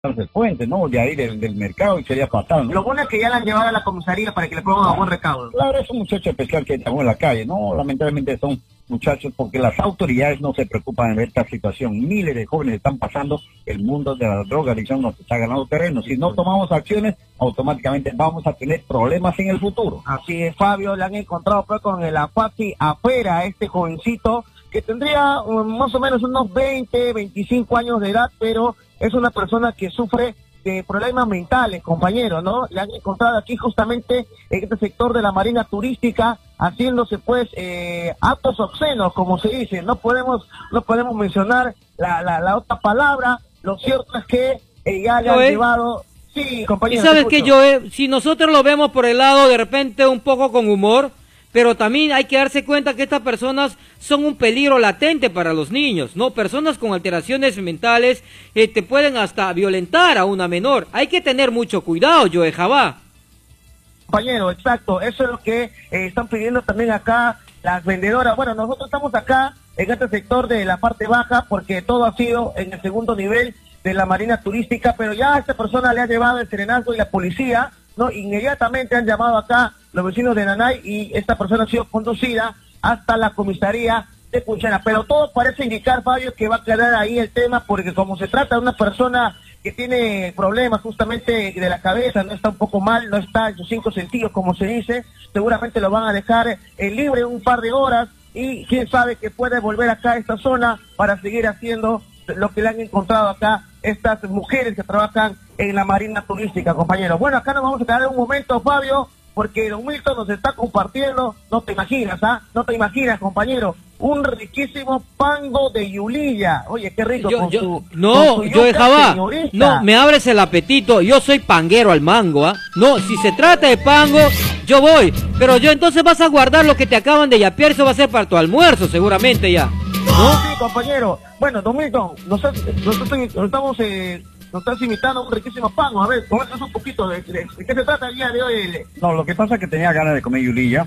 el puente, ¿no? De ahí del mercado y sería fatal, ¿no? Lo bueno es que ya la han llevado a la comisaría para que le pongan a buen recaudo. Claro, es un muchacho especial que estamos en la calle, ¿no? Lamentablemente son muchachos porque las autoridades no se preocupan de esta situación. Miles de jóvenes están pasando, el mundo de la drogadicción nos está ganando terreno. Si no tomamos acciones, automáticamente vamos a tener problemas en el futuro. Así es, Fabio, le han encontrado pues con el AFASI afuera a este jovencito que tendría más o menos unos 20, 25 años de edad, pero es una persona que sufre de problemas mentales, compañero, ¿no? Le han encontrado aquí justamente en este sector de la marina turística, haciéndose pues actos obscenos, como se dice. No podemos mencionar la otra palabra. Lo cierto es que ya le han llevado. Sí, compañero. Y sabes que si nosotros lo vemos por el lado de repente un poco con humor, pero también hay que darse cuenta que estas personas son un peligro latente para los niños, ¿no? Personas con alteraciones mentales te pueden hasta violentar a una menor. Hay que tener mucho cuidado, Joe Jabá. Compañero, exacto. Eso es lo que están pidiendo también acá las vendedoras. Bueno, nosotros estamos acá en este sector de la parte baja porque todo ha sido en el segundo nivel de la marina turística, pero ya a esta persona le ha llevado el serenazgo y la policía, ¿no? Inmediatamente han llamado acá los vecinos de Nanay y esta persona ha sido conducida hasta la comisaría de Punchana. Pero todo parece indicar, Fabio, que va a quedar ahí el tema, porque como se trata de una persona que tiene problemas justamente de la cabeza, no está un poco mal, no está en sus 5 sentidos, como se dice, seguramente lo van a dejar libre un par de horas y quién sabe que puede volver acá a esta zona para seguir haciendo lo que le han encontrado acá estas mujeres que trabajan en la marina turística, compañero. Bueno, acá nos vamos a quedar un momento, Fabio, porque Don Milton nos está compartiendo, no te imaginas, no te imaginas, compañero, un riquísimo pango de Yulilla. Oye, qué rico con su Joe Jabá, no, me abres el apetito, yo soy panguero al mango, No, si se trata de pango, yo voy, pero yo entonces vas a guardar lo que te acaban de yapear, eso va a ser para tu almuerzo seguramente ya. ¿No? Sí, compañero. Bueno, Don Milton, nosotros estamos... nos estás imitando un riquísimo pango. A ver, coméntanos un poquito de qué se trata el día de hoy. No, lo que pasa es que tenía ganas de comer yulilla.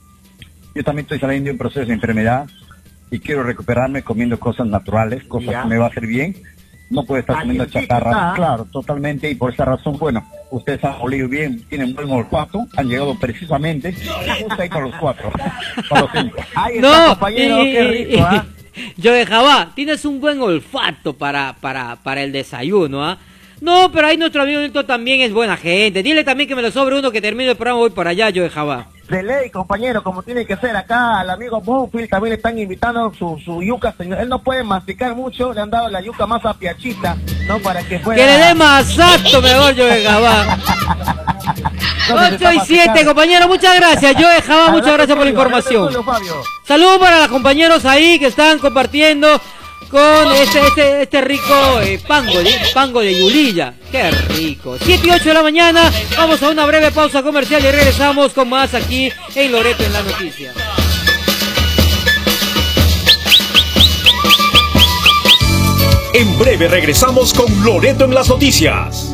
Yo también estoy saliendo de un proceso de enfermedad y quiero recuperarme comiendo cosas naturales, cosas que me va a hacer bien. No puede estar comiendo chatarra. Claro, totalmente, y por esa razón, bueno, ustedes han olido bien, tienen buen olfato, han llegado precisamente, justo ahí con los 4, con los 5. Ahí está, compañero, qué rico, Joe Jabá, tienes un buen olfato para el desayuno, No, pero ahí nuestro amigo Milton también es buena gente. Dile también que me lo sobre uno que termine el programa, voy por allá, Joe Jabá. De ley, compañero, como tiene que ser acá, al amigo Bonfield también le están invitando su yuca, señor. Él no puede masticar mucho, le han dado la yuca más apiachita, ¿no? Para que pueda... Que le dé más acto mejor, Joe Jabá. 8 y 7, compañero, muchas gracias, Joe Jabá, muchas gracias por la información. Saludos para los compañeros ahí que están compartiendo con este rico pango de Yulilla. Qué rico. 7 y 8 de la mañana, vamos a una breve pausa comercial y regresamos con más aquí en Loreto en la Noticia. En breve regresamos con Loreto en las noticias.